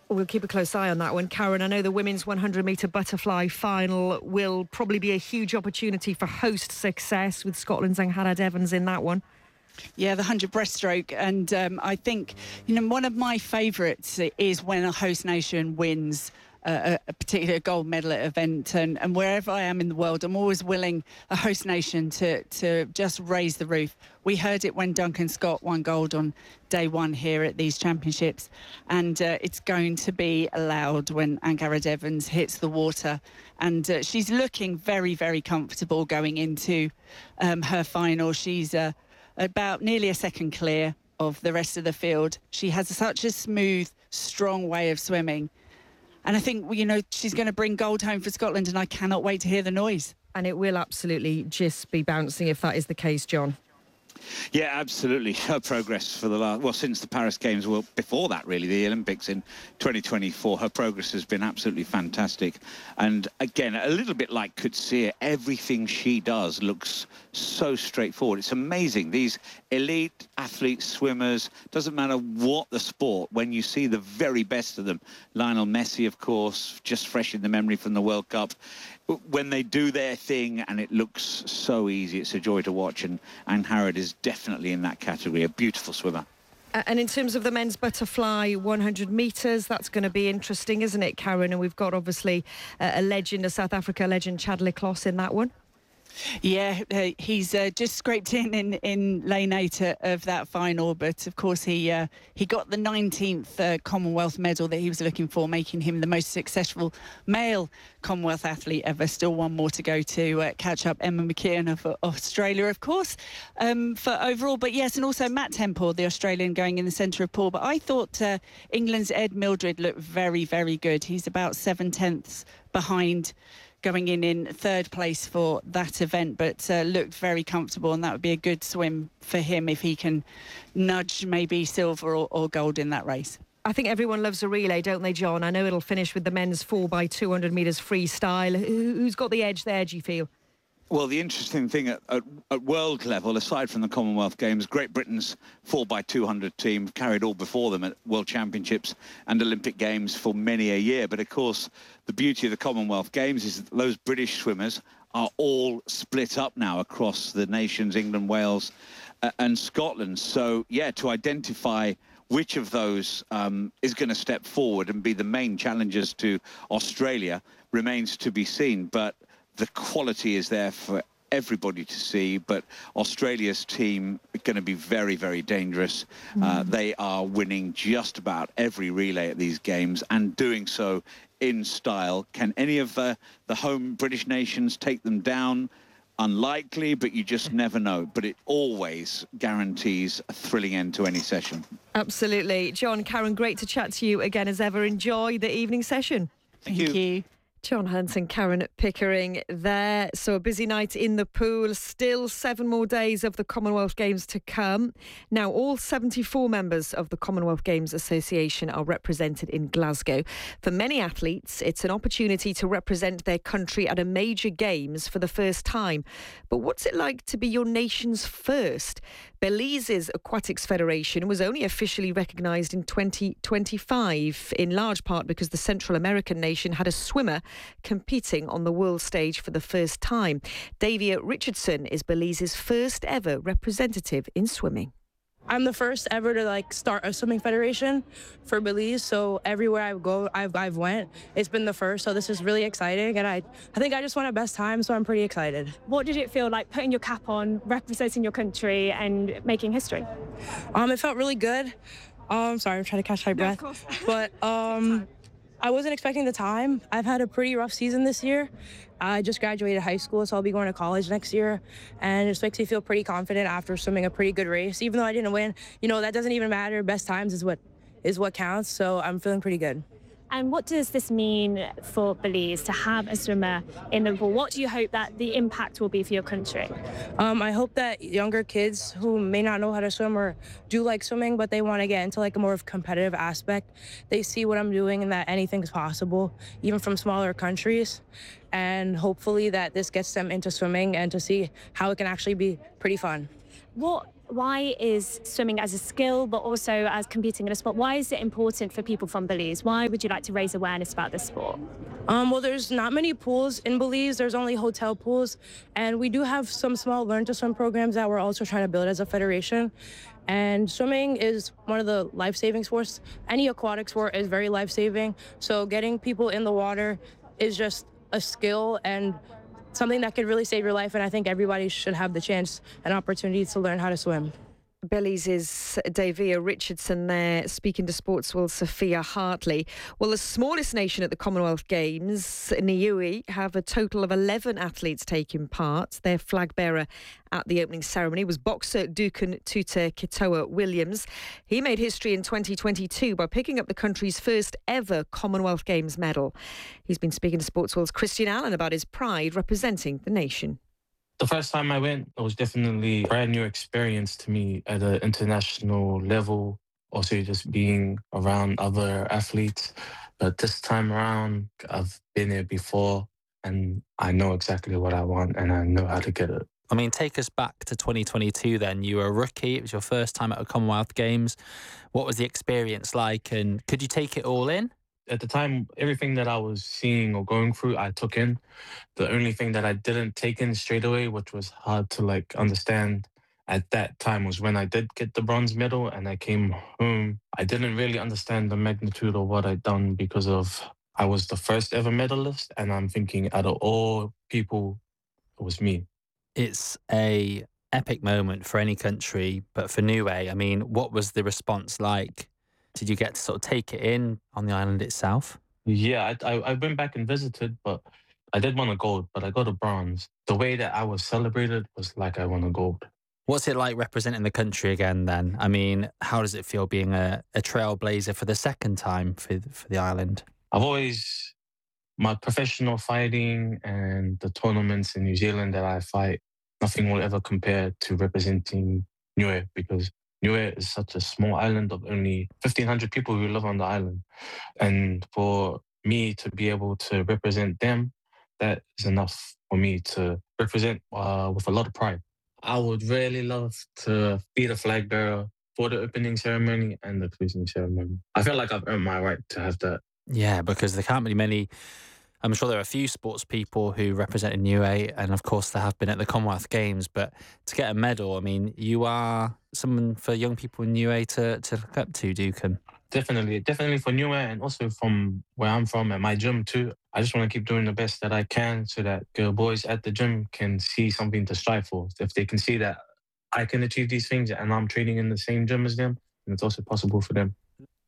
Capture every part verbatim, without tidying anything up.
We'll keep a close eye on that one. Karen, I know the women's one hundred metre butterfly final will probably be a huge opportunity for host success with Scotland's Angharad Evans in that one. Yeah, the one hundred breaststroke. And um, I think, you know, one of my favourites is when a host nation wins a, a particular gold medal at event. And, and wherever I am in the world, I'm always willing a host nation to, to just raise the roof. We heard it when Duncan Scott won gold on day one here at these championships. And uh, it's going to be loud when Angharad Evans hits the water. And uh, she's looking very, very comfortable going into um, her final. She's uh, about nearly a second clear of the rest of the field. She has such a smooth, strong way of swimming. And I think, you know, she's going to bring gold home for Scotland, and I cannot wait to hear the noise. And it will absolutely just be bouncing if that is the case, John. Yeah, absolutely. Her progress for the last, well, since the Paris Games, well, before that, really, the Olympics in twenty twenty-four, her progress has been absolutely fantastic. And again, a little bit like Coetzee, everything she does looks so straightforward. It's amazing. These elite athletes, swimmers, doesn't matter what the sport, when you see the very best of them, Lionel Messi, of course, just fresh in the memory from the World Cup, when they do their thing and it looks so easy, it's a joy to watch. And Angharad is definitely in that category, a beautiful swimmer. Uh, and in terms of the men's butterfly one hundred metres, that's going to be interesting, isn't it, Karen? And we've got obviously uh, a legend, a South Africa legend, Chad le Clos in that one. Yeah, uh, he's uh, just scraped in, in in lane eight of that final, but of course he uh, he got the nineteenth uh, Commonwealth medal that he was looking for, making him the most successful male Commonwealth athlete ever. Still one more to go to uh, catch up Emma McKeon of uh, Australia, of course, um, for overall. But yes, and also Matt Temple, the Australian, going in the centre of pool. But I thought uh, England's Ed Mildred looked very, very good. He's about seven tenths behind, going in in third place for that event, but uh, looked very comfortable, and that would be a good swim for him if he can nudge maybe silver or, or gold in that race. I think everyone loves a relay, don't they, John? I know it'll finish with the men's four by two hundred metres freestyle. Who, who's got the edge there, do you feel? Well, the interesting thing at, at, at world level, aside from the Commonwealth Games, Great Britain's four by two hundred team carried all before them at World Championships and Olympic Games for many a year. But of course, the beauty of the Commonwealth Games is that those British swimmers are all split up now across the nations, England, Wales uh, and Scotland. So, yeah, to identify which of those um, is going to step forward and be the main challengers to Australia remains to be seen. But the quality is there for everybody to see, but Australia's team are going to be very, very dangerous. Mm. Uh, they are winning just about every relay at these games and doing so in style. Can any of the, the home British nations take them down? Unlikely, but you just never know. But it always guarantees a thrilling end to any session. Absolutely. John, Karen, great to chat to you again as ever. Enjoy the evening session. Thank, Thank you. you. John Hunt and Karen Pickering there. So a busy night in the pool. Still seven more days of the Commonwealth Games to come. Now, all seventy-four members of the Commonwealth Games Association are represented in Glasgow. For many athletes, it's an opportunity to represent their country at a major games for the first time. But what's it like to be your nation's first? Belize's Aquatics Federation was only officially recognised in twenty twenty-five, in large part because the Central American nation had a swimmer competing on the world stage for the first time. Davia Richardson is Belize's first ever representative in swimming. I'm the first ever to like start a swimming federation for Belize, so everywhere I go, I've, I've went, it's been the first, so this is really exciting, and I, I think I just want a best time, so I'm pretty excited. What did it feel like putting your cap on, representing your country and making history? Um, it felt really good. Um, sorry, I'm trying to catch my breath. No, of course. But um, I wasn't expecting the time. I've had a pretty rough season this year. I just graduated high school, so I'll be going to college next year. And it just makes me feel pretty confident after swimming a pretty good race. Even though I didn't win, you know, that doesn't even matter. Best times is what is what counts, so I'm feeling pretty good. And what does this mean for Belize to have a swimmer in the pool? What do you hope that the impact will be for your country? Um, I hope that younger kids who may not know how to swim or do like swimming, but they want to get into like a more of competitive aspect, they see what I'm doing and that anything's possible, even from smaller countries. And hopefully that this gets them into swimming and to see how it can actually be pretty fun. What why is swimming as a skill, but also as competing in a sport, why is it important for people from Belize? Why would you like to raise awareness about this sport? Um, well, there's not many pools in Belize. There's only hotel pools. And we do have some small learn to swim programs that we're also trying to build as a federation. And swimming is one of the life-saving sports. Any aquatic sport is very life-saving. So getting people in the water is just a skill and something that could really save your life. And I think everybody should have the chance and opportunity to learn how to swim. Belize's Davia Richardson there speaking to Sportsworld's Sophia Hartley. Well, the smallest nation at the Commonwealth Games, Niue, have a total of eleven athletes taking part. Their flag bearer at the opening ceremony was boxer Dukan Tuta Kitoa Williams. He made history in twenty twenty-two by picking up the country's first ever Commonwealth Games medal. He's been speaking to Sportsworld's Christian Allen about his pride representing the nation. The first time I went, it was definitely a brand new experience to me at an international level. Also just being around other athletes. But this time around, I've been here before and I know exactly what I want and I know how to get it. I mean, take us back to twenty twenty-two then. You were a rookie. It was your first time at a Commonwealth Games. What was the experience like and could you take it all in? At the time, everything that I was seeing or going through, I took in. The only thing that I didn't take in straight away, which was hard to like understand at that time, was when I did get the bronze medal and I came home. I didn't really understand the magnitude of what I'd done because of I was the first ever medalist, and I'm thinking out of all people, it was me. It's a epic moment for any country, but for Niue, I mean, what was the response like? Did you get to sort of take it in on the island itself? Yeah, I, I, I went back and visited, but I did want a gold, but I got a bronze. The way that I was celebrated was like I won a gold. What's it like representing the country again then? I mean, how does it feel being a, a trailblazer for the second time for, for the island? I've always, my professional fighting and the tournaments in New Zealand that I fight, nothing will ever compare to representing Niue, because Niue is such a small island of only fifteen hundred people who live on the island. And for me to be able to represent them, that is enough for me to represent uh, with a lot of pride. I would really love to be the flag bearer for the opening ceremony and the closing ceremony. I feel like I've earned my right to have that. Yeah, because there can't be many. I'm sure there are a few sports people who represented Niue, and of course there have been at the Commonwealth Games, but to get a medal, I mean, you are someone for young people in Niue to, to look up to, Dukan. Definitely, definitely for Niue, and also from where I'm from at my gym too. I just want to keep doing the best that I can so that the boys at the gym can see something to strive for. If they can see that I can achieve these things and I'm training in the same gym as them, then it's also possible for them.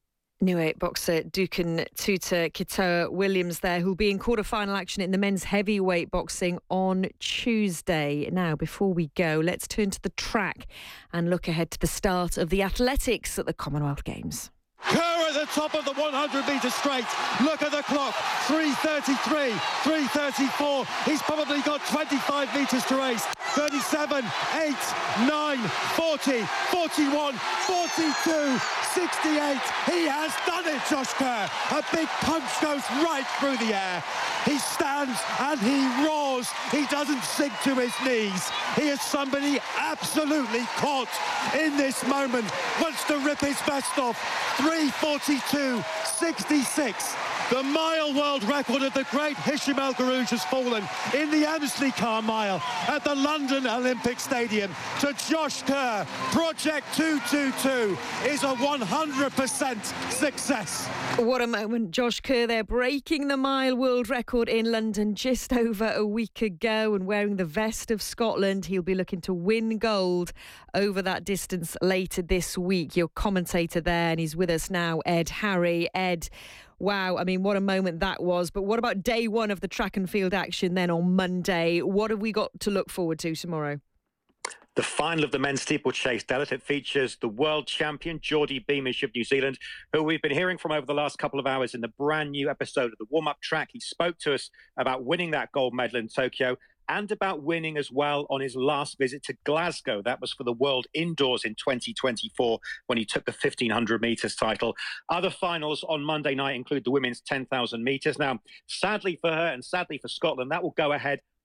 Niue boxer Dukan Tuta Kitoa Williams there, who'll be in quarter-final action in the men's heavyweight boxing on Tuesday. Now, before we go, let's turn to the track and look ahead to the start of the athletics at the Commonwealth Games. Kerr at the top of the one hundred metre straight. Look at the clock. three thirty-three, three thirty-four. He's probably got twenty-five metres to race. thirty-seven, eight, nine, forty, forty-one, forty-two, sixty-eight. He has done it, Josh Kerr. A big punch goes right through the air. He stands and he roars. He doesn't sink to his knees. He is somebody absolutely caught in this moment. Wants to rip his vest off. three forty-two, sixty-six. The mile world record of the great Hisham El Garouj has fallen in the Amsley Car Mile at the London Olympic Stadium to Josh Kerr. Project two twenty-two is a one hundred percent success. What a moment. Josh Kerr there breaking the mile world record in London just over a week ago, and wearing the vest of Scotland. He'll be looking to win gold over that distance later this week. Your commentator there, and he's with us now, Ed Harry. Ed, wow, I mean, what a moment that was. But what about day one of the track and field action then on Monday? What have we got to look forward to tomorrow? The final of the men's steeplechase, Dallas. It features the world champion, Geordie Beamish of New Zealand, who we've been hearing from over the last couple of hours in the brand new episode of the warm-up track. He spoke to us about winning that gold medal in Tokyo and about winning as well on his last visit to Glasgow. That was for the World Indoors in twenty twenty-four when he took the fifteen hundred metres title. Other finals on Monday night include the women's ten thousand metres. Now, sadly for her and sadly for Scotland, that will go ahead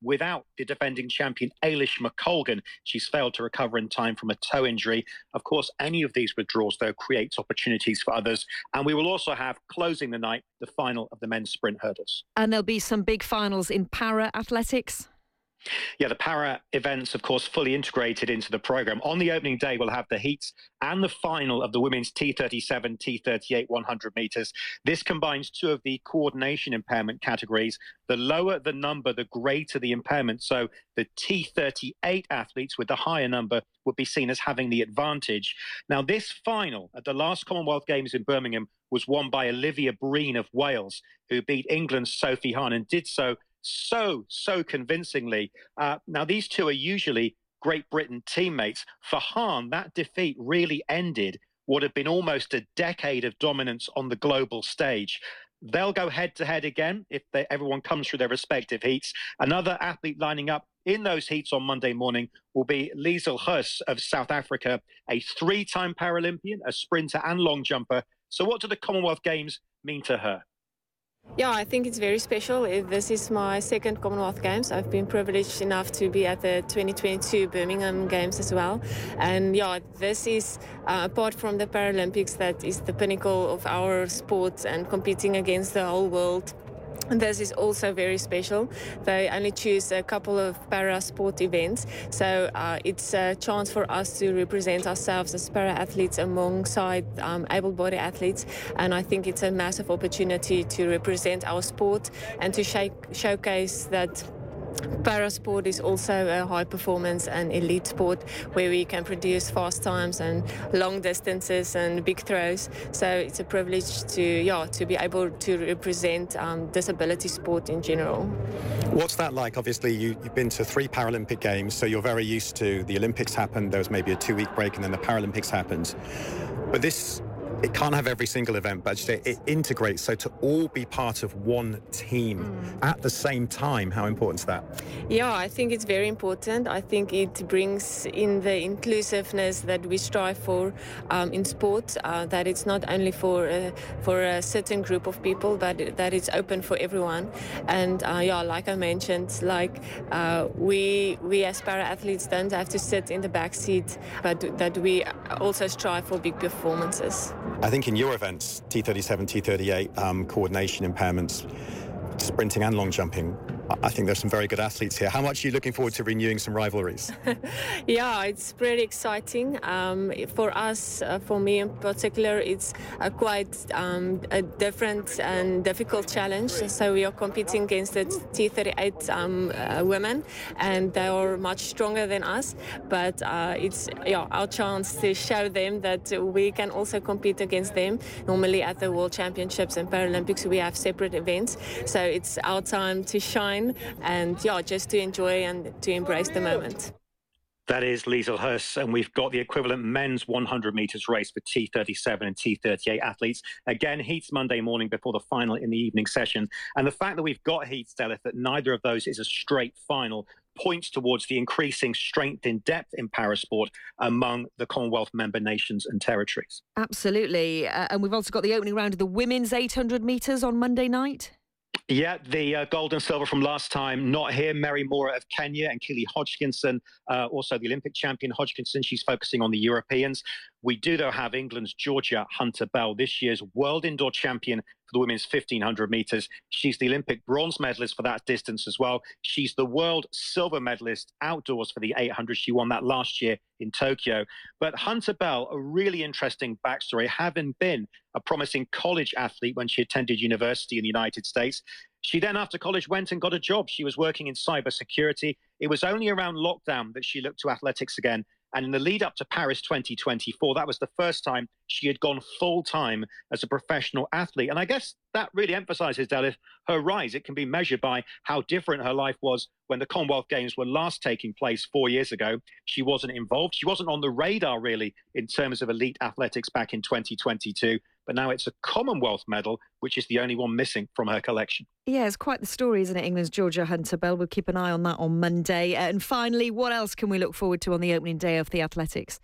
without the defending champion Ailish McColgan. She's failed to recover in time from a toe injury. Of course, any of these withdrawals, though, creates opportunities for others. And we will also have, closing the night, the final of the men's sprint hurdles. And there'll be some big finals in para-athletics. Yeah, the para events, of course, fully integrated into the programme. On the opening day, we'll have the heats and the final of the women's T thirty-seven, T thirty-eight one hundred metres. This combines two of the coordination impairment categories. The lower the number, the greater the impairment. So the T thirty-eight athletes with the higher number would be seen as having the advantage. Now, this final at the last Commonwealth Games in Birmingham was won by Olivia Breen of Wales, who beat England's Sophie Hahn and did so so, so convincingly. Uh, now, these two are usually Great Britain teammates. For Hahn, that defeat really ended what had been almost a decade of dominance on the global stage. They'll go head-to-head again if they, everyone comes through their respective heats. Another athlete lining up in those heats on Monday morning will be Liesl Huss of South Africa, a three-time Paralympian, a sprinter and long jumper. So what do the Commonwealth Games mean to her? Yeah, I think it's very special. This is my second Commonwealth Games. I've been privileged enough to be at the twenty twenty-two Birmingham Games as well. And yeah, this is, uh, apart from the Paralympics, that is the pinnacle of our sport and competing against the whole world. And this is also very special. They only choose a couple of para-sport events, so uh, it's a chance for us to represent ourselves as para-athletes alongside um, able-bodied athletes, and I think it's a massive opportunity to represent our sport and to shake, showcase that Parasport is also a high performance and elite sport where we can produce fast times and long distances and big throws. So it's a privilege to yeah to be able to represent um, disability sport in general. What's that like? Obviously you, you've been to three Paralympic Games, so you're very used to the Olympics happened, there was maybe a two week break and then the Paralympics happened. But this, it can't have every single event, but it integrates, so to all be part of one team mm. at the same time, how important is that? Yeah, I think it's very important. I think it brings in the inclusiveness that we strive for um, in sport, uh, that it's not only for, uh, for a certain group of people, but that it's open for everyone. And uh, yeah, like I mentioned, like uh, we, we as para-athletes don't have to sit in the back seat, but that we also strive for big performances. I think in your events, T thirty-seven, T thirty-eight, um, coordination impairments, sprinting and long jumping, I think there's some very good athletes here. How much are you looking forward to renewing some rivalries? Yeah, it's pretty exciting. Um, for us, uh, for me in particular, it's a quite um, a different and difficult challenge. So we are competing against the T thirty-eight um, uh, women, and they are much stronger than us. But uh, it's yeah, our chance to show them that we can also compete against them. Normally at the World Championships and Paralympics, we have separate events. So it's our time to shine and yeah, just to enjoy and to embrace the moment. That is Liesl Huss, and we've got the equivalent men's one hundred metres race for T thirty-seven and T thirty-eight athletes. Again, heats Monday morning before the final in the evening session. And the fact that we've got heats, Delith, that neither of those is a straight final, points towards the increasing strength in depth in parasport among the Commonwealth member nations and territories. Absolutely. Uh, and we've also got the opening round of the women's eight hundred metres on Monday night. Yeah, the uh, gold and silver from last time not here. Mary Mora of Kenya and Keely Hodgkinson, uh, also the Olympic champion Hodgkinson. She's focusing on the Europeans. We do, though, have England's Georgia Hunter-Bell, this year's world indoor champion for the women's fifteen hundred metres. She's the Olympic bronze medalist for that distance as well. She's the world silver medalist outdoors for the eight hundred. She won that last year in Tokyo. But Hunter-Bell, a really interesting backstory, having been a promising college athlete when she attended university in the United States. She then, after college, went and got a job. She was working in cybersecurity. It was only around lockdown that she looked to athletics again. And in the lead up to Paris twenty twenty-four, that was the first time she had gone full time as a professional athlete. And I guess that really emphasizes, Delith, her rise. It can be measured by how different her life was when the Commonwealth Games were last taking place four years ago. She wasn't involved. She wasn't on the radar, really, in terms of elite athletics back in twenty twenty-two. But now it's a Commonwealth medal, which is the only one missing from her collection. Yeah, it's quite the story, isn't it? England's Georgia Hunter-Bell. We'll keep an eye on that on Monday. Uh, and finally, what else can we look forward to on the opening day of the athletics?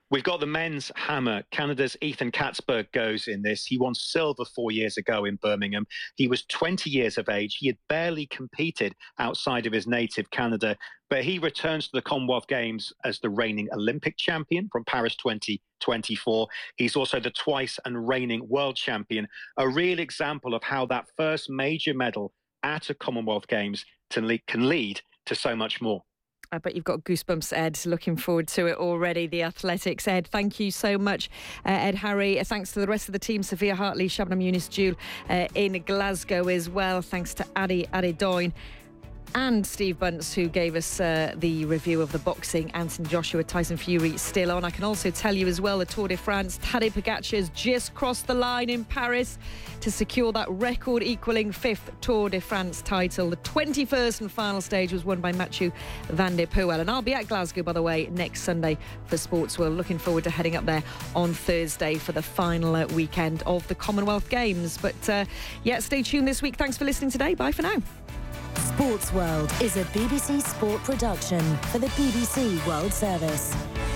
We've got the men's hammer. Canada's Ethan Katzberg goes in this. He won silver four years ago in Birmingham. He was twenty years of age. He had barely competed outside of his native Canada, but he returns to the Commonwealth Games as the reigning Olympic champion from Paris twenty twenty-four. He's also the twice and reigning world champion, a real example of how that first major medal at a Commonwealth Games can lead to so much more. I bet you've got goosebumps, Ed. Looking forward to it already. The Athletics, Ed. Thank you so much, uh, Ed Harry. Thanks to the rest of the team, Sophia Hartley, Shabnam Younis-Jewell uh, in Glasgow as well. Thanks to Addy Addy-Doyne and Steve Bunce, who gave us uh, the review of the boxing. Anthony Joshua, Tyson Fury still on. I can also tell you as well, the Tour de France, Tadej Pogacar has just crossed the line in Paris to secure that record-equaling fifth Tour de France title. The twenty-first and final stage was won by Mathieu van der Poel. And I'll be at Glasgow, by the way, next Sunday for Sports World. Looking forward to heading up there on Thursday for the final uh, weekend of the Commonwealth Games. But uh, yeah, stay tuned this week. Thanks for listening today. Bye for now. Sports World is a B B C Sport production for the B B C World Service.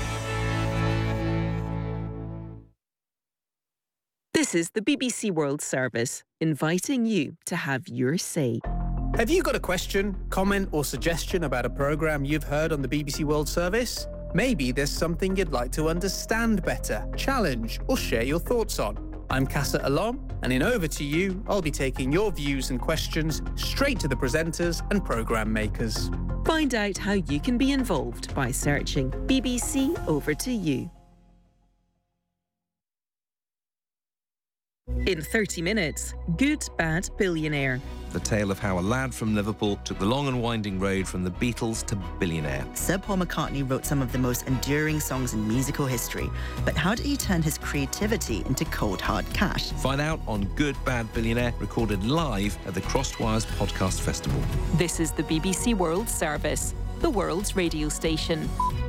This is the B B C World Service, inviting you to have your say. Have you got a question, comment or suggestion about a programme you've heard on the B B C World Service? Maybe there's something you'd like to understand better, challenge or share your thoughts on. I'm Casa Alom, and in Over to You, I'll be taking your views and questions straight to the presenters and programme makers. Find out how you can be involved by searching B B C Over to You. In thirty minutes, Good Bad Billionaire. The tale of how a lad from Liverpool took the long and winding road from the Beatles to billionaire. Sir Paul McCartney wrote some of the most enduring songs in musical history, but how did he turn his creativity into cold hard cash? Find out on Good Bad Billionaire, recorded live at the Crosswires Podcast Festival. This is the B B C World Service, the world's radio station.